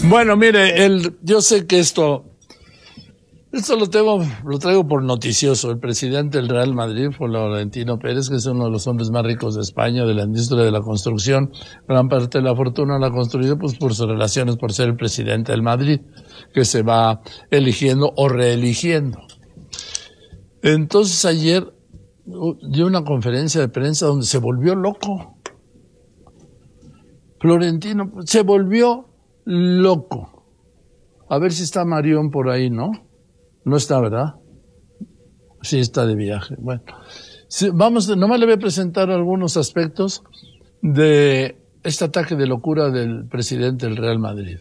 Bueno, mire, yo sé que esto lo traigo por noticioso. El presidente del Real Madrid, Florentino Pérez, que es uno de los hombres más ricos de España, de la industria de la construcción, gran parte de la fortuna la ha construido pues por sus relaciones, por ser el presidente del Madrid, que se va eligiendo o reeligiendo. Entonces ayer dio una conferencia de prensa donde se volvió loco. Florentino se volvió loco. A ver si está Marión por ahí, ¿no? No está, ¿verdad? Sí, está de viaje. Bueno, sí, nomás le voy a presentar algunos aspectos de este ataque de locura del presidente del Real Madrid.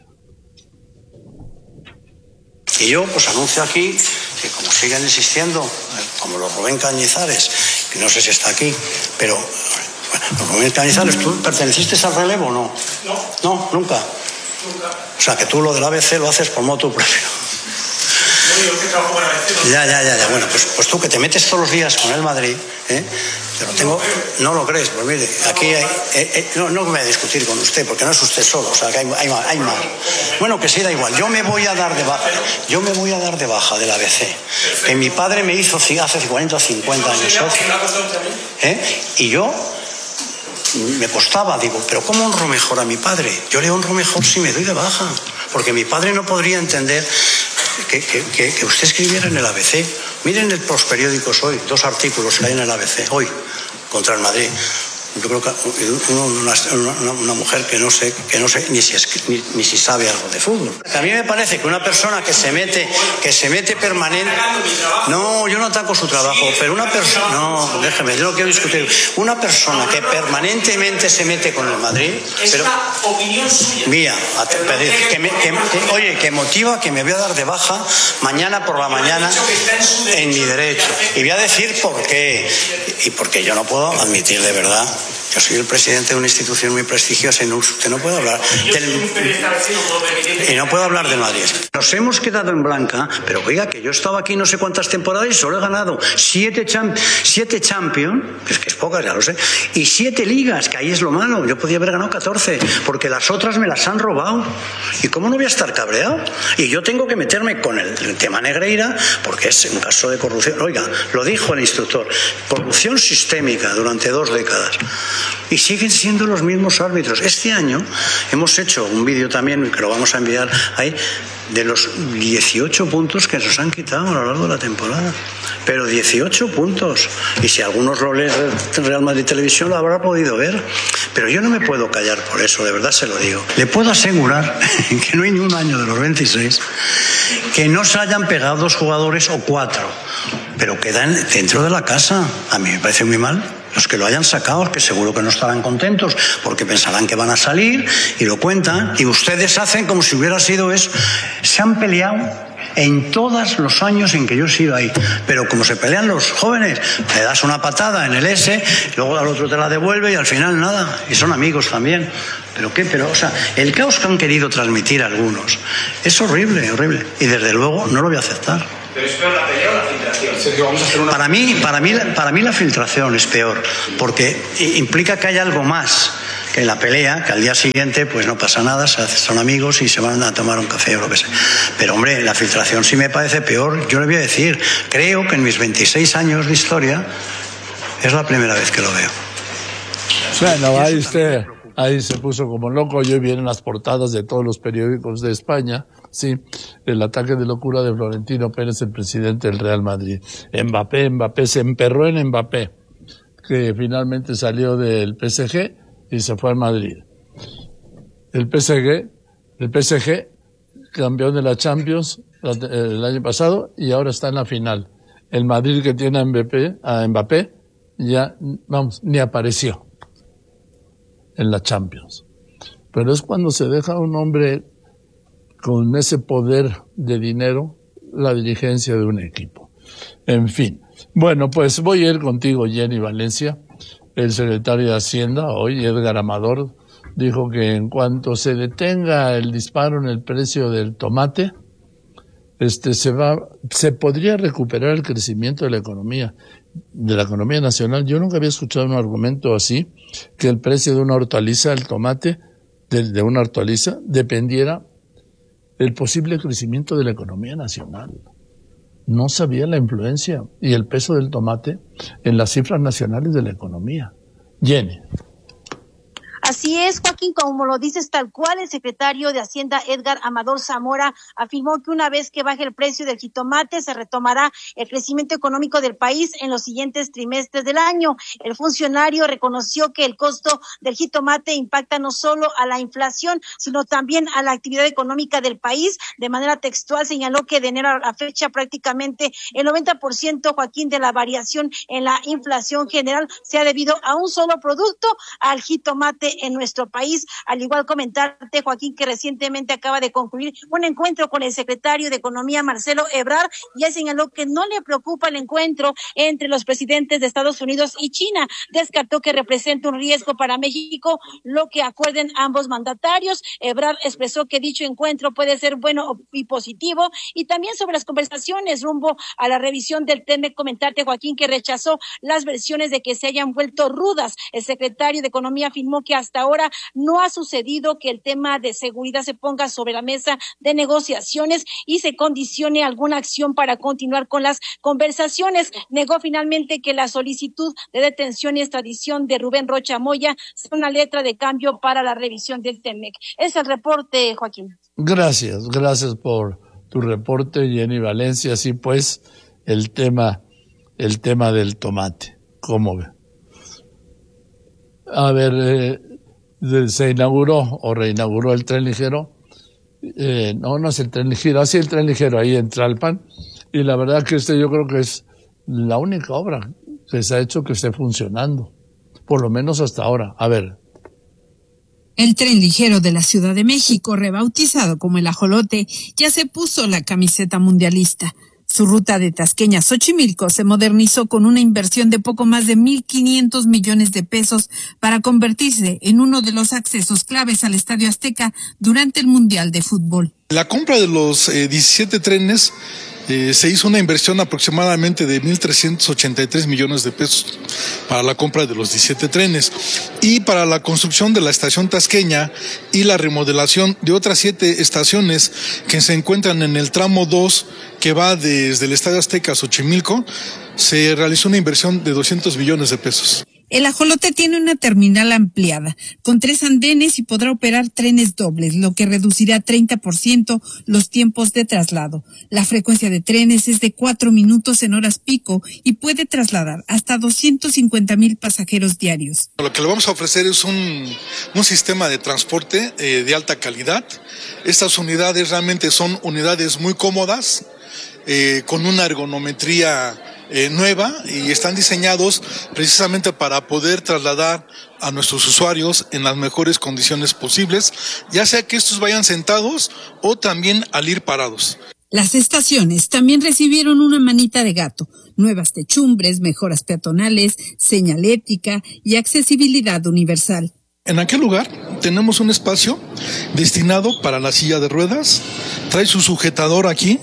Y yo pues anuncio aquí que como sigan insistiendo, como los Rubén Cañizares, que no sé si está aquí, pero bueno, los Rubén Cañizares, ¿tú perteneciste al relevo o no? No, nunca. O sea, que tú lo del ABC lo haces por motu propio. Ya. Bueno, pues tú que te metes todos los días con el Madrid, pero no lo crees, pues mire, aquí no me voy a discutir con usted, porque no es usted solo, o sea, que hay más. Bueno, que sí, da igual, yo me voy a dar de baja del ABC, que mi padre me hizo hace 40 o 50 años socio, y yo me costaba, digo, pero ¿cómo honro mejor a mi padre? Yo le honro mejor si me doy de baja, porque mi padre no podría entender que usted escribiera en el ABC. Miren los periódicos hoy, 2 artículos que hay en el ABC hoy contra el Madrid. Yo creo que una mujer que no sé ni si sabe algo de fútbol. A mí me parece que una persona que se mete permanente. No, yo no ataco su trabajo, pero una persona. No, déjeme, yo no quiero discutir. Una persona que permanentemente se mete con el Madrid. Pero, opinión suya. Mía, que motiva que me voy a dar de baja mañana por la mañana en mi derecho. Y voy a decir por qué. Y porque yo no puedo admitir de verdad. Yo soy el presidente de una institución muy prestigiosa y usted no puede hablar y no puedo hablar del Madrid. Nos hemos quedado en blanca, pero oiga, que yo estaba aquí no sé cuántas temporadas y solo he ganado 7 Champions, que es pocas, ya lo sé, y 7 ligas, que ahí es lo malo. Yo podía haber ganado 14, porque las otras me las han robado. ¿Y cómo no voy a estar cabreado? Y yo tengo que meterme con el tema Negreira, porque es un caso de corrupción. Oiga, lo dijo el instructor, corrupción sistémica durante 2 décadas. Y siguen siendo los mismos árbitros. Este año hemos hecho un vídeo también, que lo vamos a enviar ahí, de los 18 puntos que nos han quitado a lo largo de la temporada. Pero 18 puntos. Y si algunos lo leen en Real Madrid Televisión lo habrá podido ver. Pero yo no me puedo callar por eso, de verdad se lo digo. Le puedo asegurar que no hay ni un año de los 26 que no se hayan pegado 2 jugadores o 4. Pero quedan dentro de la casa. A mí me parece muy mal. Los que lo hayan sacado, que seguro que no estarán contentos, porque pensarán que van a salir y lo cuentan, y ustedes hacen como si hubiera sido eso. Se han peleado en todos los años en que yo he sido ahí, pero como se pelean los jóvenes, le das una patada en el S, luego al otro te la devuelve y al final nada, y son amigos también. O sea, el caos que han querido transmitir algunos es horrible, y desde luego no lo voy a aceptar. ¿Pero es peor la pelea o la filtración? Sergio, vamos a hacer una... Para mí la filtración es peor, porque implica que hay algo más que la pelea, que al día siguiente pues no pasa nada, son amigos y se van a tomar un café o lo que sea. Pero hombre, la filtración sí me parece peor. Yo le voy a decir, creo que en mis 26 años de historia es la primera vez que lo veo. Bueno, ahí se puso como loco. Yo vi en las portadas de todos los periódicos de España, sí, el ataque de locura de Florentino Pérez, el presidente del Real Madrid. Mbappé se emperró en Mbappé, que finalmente salió del PSG y se fue al Madrid. El PSG, campeón de la Champions el año pasado, y ahora está en la final. El Madrid, que tiene a Mbappé, ya, ni apareció en la Champions. Pero es cuando se deja un hombre con ese poder de dinero la dirigencia de un equipo. En fin. Bueno, pues voy a ir contigo, Jenny Valencia. El secretario de Hacienda, hoy, Edgar Amador, dijo que en cuanto se detenga el disparo en el precio del tomate, se podría recuperar el crecimiento de la economía nacional. Yo nunca había escuchado un argumento así, que el precio de una hortaliza, el tomate de una hortaliza, dependiera el posible crecimiento de la economía nacional. No sabía la influencia y el peso del tomate en las cifras nacionales de la economía. Jenny. Así es, Joaquín, como lo dices tal cual, el secretario de Hacienda, Edgar Amador Zamora, afirmó que una vez que baje el precio del jitomate, se retomará el crecimiento económico del país en los siguientes trimestres del año. El funcionario reconoció que el costo del jitomate impacta no solo a la inflación, sino también a la actividad económica del país. De manera textual, señaló que de enero a la fecha prácticamente el 90%, Joaquín, de la variación en la inflación general se ha debido a un solo producto, al jitomate en nuestro país. Al igual comentarte, Joaquín, que recientemente acaba de concluir un encuentro con el secretario de Economía, Marcelo Ebrard, y él señaló que no le preocupa el encuentro entre los presidentes de Estados Unidos y China. Descartó que represente un riesgo para México lo que acuerden ambos mandatarios. Ebrard expresó que dicho encuentro puede ser bueno y positivo, y también sobre las conversaciones rumbo a la revisión del TEMEC, comentarte, Joaquín, que rechazó las versiones de que se hayan vuelto rudas. El secretario de Economía afirmó que hasta ahora no ha sucedido que el tema de seguridad se ponga sobre la mesa de negociaciones y se condicione alguna acción para continuar con las conversaciones. Negó finalmente que la solicitud de detención y extradición de Rubén Rocha Moya sea una letra de cambio para la revisión del TEMEC. Es el reporte, Joaquín. Gracias por tu reporte, Jenny Valencia. Sí, pues, el tema del tomate. ¿Cómo ve? A ver, se inauguró o reinauguró el tren ligero. No es el tren ligero, así el tren ligero ahí en Tlalpan. Y la verdad que yo creo que es la única obra que se ha hecho que esté funcionando, por lo menos hasta ahora. A ver. El tren ligero de la Ciudad de México, rebautizado como el Ajolote, ya se puso la camiseta mundialista. Su ruta de Tasqueña a Xochimilco se modernizó con una inversión de poco más de 1,500 millones de pesos para convertirse en uno de los accesos claves al Estadio Azteca durante el Mundial de Fútbol. La compra de los 17 trenes se hizo una inversión aproximadamente de 1,383 millones de pesos para la compra de los 17 trenes, y para la construcción de la estación Tasqueña y la remodelación de otras 7 estaciones que se encuentran en el tramo 2 que va desde el Estadio Azteca a Xochimilco, se realizó una inversión de 200 millones de pesos. El Ajolote tiene una terminal ampliada, con 3 andenes, y podrá operar trenes dobles, lo que reducirá 30% los tiempos de traslado. La frecuencia de trenes es de 4 minutos en horas pico y puede trasladar hasta 250,000 pasajeros diarios. Lo que le vamos a ofrecer es un sistema de transporte de alta calidad. Estas unidades realmente son unidades muy cómodas, con una ergonometría nueva, y están diseñados precisamente para poder trasladar a nuestros usuarios en las mejores condiciones posibles, ya sea que estos vayan sentados o también al ir parados. Las estaciones también recibieron una manita de gato, nuevas techumbres, mejoras peatonales, señalética y accesibilidad universal. En aquel lugar tenemos un espacio destinado para la silla de ruedas, trae su sujetador aquí,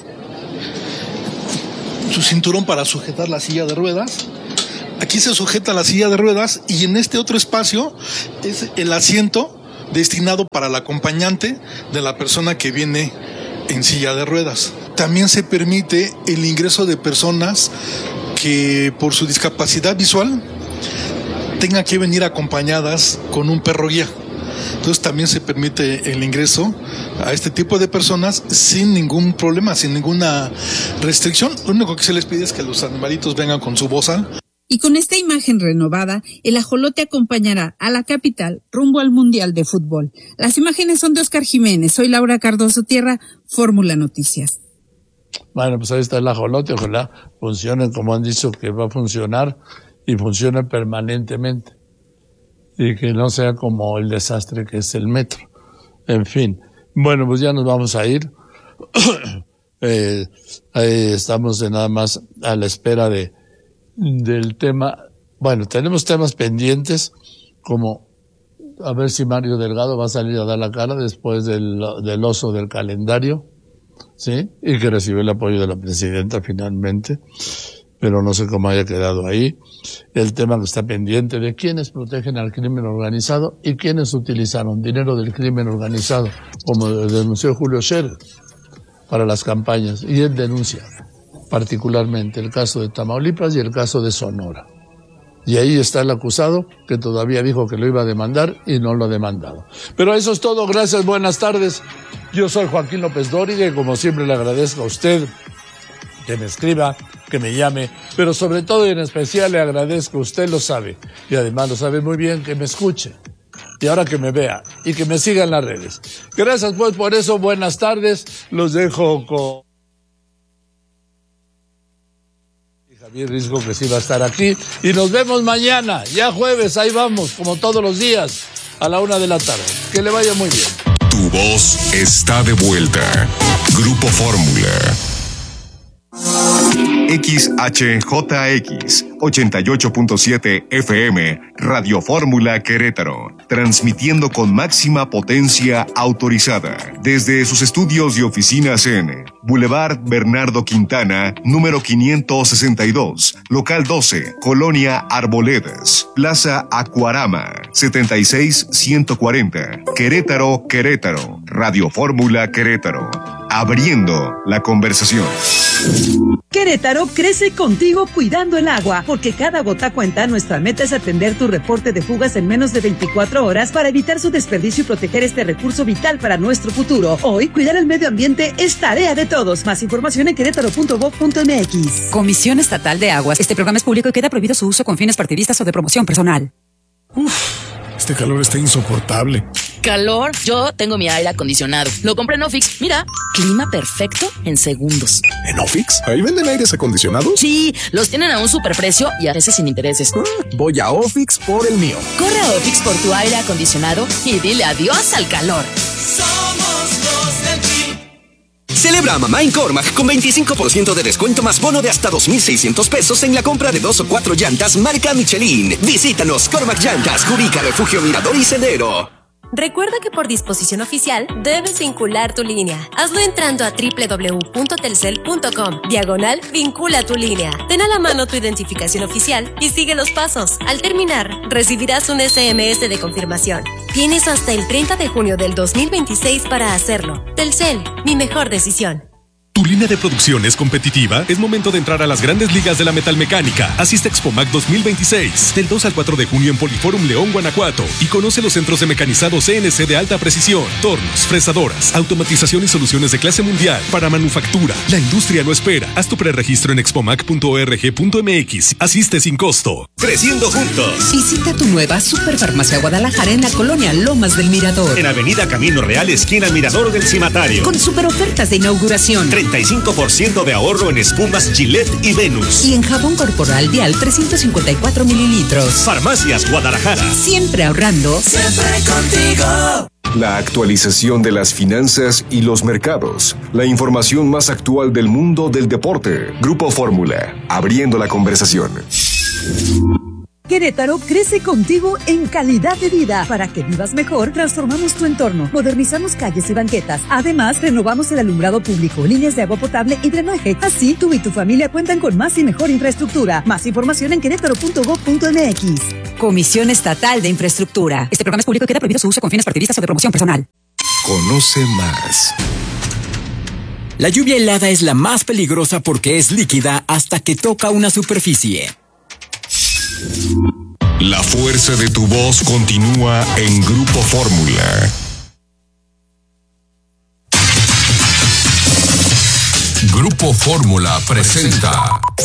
su cinturón para sujetar la silla de ruedas. Aquí se sujeta la silla de ruedas, y en este otro espacio es el asiento destinado para el acompañante de la persona que viene en silla de ruedas. También se permite el ingreso de personas que por su discapacidad visual tengan que venir acompañadas con un perro guía. Entonces también se permite el ingreso a este tipo de personas sin ningún problema, sin ninguna restricción. Lo único que se les pide es que los animalitos vengan con su bozal. Y con esta imagen renovada, el Ajolote acompañará a la capital rumbo al Mundial de Fútbol. Las imágenes son de Oscar Jiménez. Soy Laura Cardoso Tierra, Fórmula Noticias. Bueno, pues ahí está el Ajolote. Ojalá funcione como han dicho que va a funcionar, y funcione permanentemente, y que no sea como el desastre que es el metro. En fin, bueno, pues ya nos vamos a ir. Estamos nada más a la espera del tema. Bueno, tenemos temas pendientes, como a ver si Mario Delgado va a salir a dar la cara después del oso del calendario, ¿sí? Y que recibió el apoyo de la presidenta finalmente, pero no sé cómo haya quedado ahí. El tema que está pendiente de quiénes protegen al crimen organizado y quiénes utilizaron dinero del crimen organizado, como denunció Julio Scherer, para las campañas, y él denuncia particularmente el caso de Tamaulipas y el caso de Sonora. Y ahí está el acusado, que todavía dijo que lo iba a demandar y no lo ha demandado. Pero eso es todo, gracias, buenas tardes. Yo soy Joaquín López Dóriga y como siempre le agradezco a usted que me escriba, que me llame, pero sobre todo y en especial le agradezco, usted lo sabe, y además lo sabe muy bien, que me escuche. Y ahora que me vea y que me siga en las redes. Gracias pues por eso, buenas tardes, los dejo con Javier Risco, que sí va a estar aquí, y nos vemos mañana, ya jueves, ahí vamos, como todos los días, a la 1 de la tarde. Que le vaya muy bien. Tu voz está de vuelta. Grupo Fórmula. XHJX 88.7 FM, Radio Fórmula Querétaro, transmitiendo con máxima potencia autorizada desde sus estudios y oficinas en Boulevard Bernardo Quintana, número 562, local 12, Colonia Arboledas, Plaza Acuarama, 76140, Querétaro, Querétaro, Radio Fórmula Querétaro, abriendo la conversación. Querétaro crece contigo cuidando el agua, porque cada gota cuenta. Nuestra meta es atender tu reporte de fugas en menos de 24 horas para evitar su desperdicio y proteger este recurso vital para nuestro futuro. Hoy, cuidar el medio ambiente es tarea de todos. Más información en querétaro.gov.mx. Comisión Estatal de Aguas. Este programa es público y queda prohibido su uso con fines partidistas o de promoción personal. Este calor está insoportable. ¿Calor? Yo tengo mi aire acondicionado. Lo compré en Ofix. Mira, clima perfecto en segundos. ¿En Ofix? ¿Ahí venden aires acondicionados? Sí, los tienen a un superprecio y a veces sin intereses. Voy a Ofix por el mío. Corre a Ofix por tu aire acondicionado y dile adiós al calor. Somos los del Team. Celebra a mamá en Cormac con 25% de descuento más bono de hasta 2,600 pesos en la compra de 2 o 4 llantas marca Michelin. Visítanos, Cormac Llantas, Jubica, Refugio Mirador y Sendero. Recuerda que por disposición oficial debes vincular tu línea. Hazlo entrando a www.telcel.com/vincula tu línea. Ten a la mano tu identificación oficial y sigue los pasos. Al terminar, recibirás un SMS de confirmación. Tienes hasta el 30 de junio del 2026 para hacerlo. Telcel, mi mejor decisión. ¿Tu línea de producción es competitiva? Es momento de entrar a las grandes ligas de la metalmecánica. Asiste a Expomac 2026, del 2 al 4 de junio en Poliforum León, Guanajuato, y conoce los centros de mecanizado CNC de alta precisión, tornos, fresadoras, automatización y soluciones de clase mundial para manufactura. La industria no espera. Haz tu preregistro en expomac.org.mx. Asiste sin costo. Creciendo juntos. Visita tu nueva Superfarmacia Guadalajara en la colonia Lomas del Mirador. En Avenida Camino Real, esquina Mirador del Cimatario. Con super ofertas de inauguración. 35% de ahorro en espumas Gillette y Venus. Y en jabón corporal Dial 354 mililitros. Farmacias Guadalajara. Siempre ahorrando. Siempre contigo. La actualización de las finanzas y los mercados. La información más actual del mundo del deporte. Grupo Fórmula, abriendo la conversación. Querétaro crece contigo en calidad de vida. Para que vivas mejor, transformamos tu entorno, modernizamos calles y banquetas. Además, renovamos el alumbrado público, líneas de agua potable y drenaje. Así, tú y tu familia cuentan con más y mejor infraestructura. Más información en querétaro.gov.mx. Comisión Estatal de Infraestructura. Este programa es público y queda prohibido su uso con fines partidistas o de promoción personal. Conoce más. La lluvia helada es la más peligrosa porque es líquida hasta que toca una superficie. La fuerza de tu voz continúa en Grupo Fórmula. Grupo Fórmula presenta